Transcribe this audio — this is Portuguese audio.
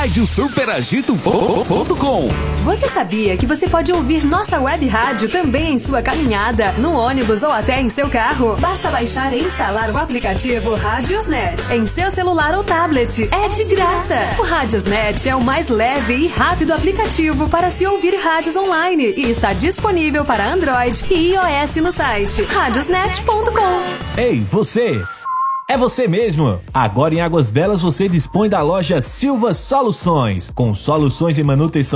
radiosuperagito.com. Você sabia que você pode ouvir nossa web rádio também em sua caminhada, no ônibus ou até em seu carro? Basta baixar e instalar o aplicativo Radiosnet em seu celular ou tablet. É de graça! O Radiosnet é o mais leve e rápido aplicativo para se ouvir rádios online e está disponível para Android e iOS no site radiosnet.com. Ei, você! É você mesmo! Agora em Águas Belas você dispõe da loja Silva Soluções, com soluções de manutenção